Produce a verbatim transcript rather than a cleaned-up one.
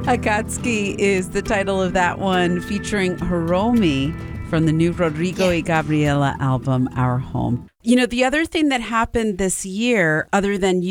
Akatsuki is the title of that one, featuring Hiromi from the new Rodrigo Yeah. y Gabriela album, Our Home. You know, the other thing that happened this year, other than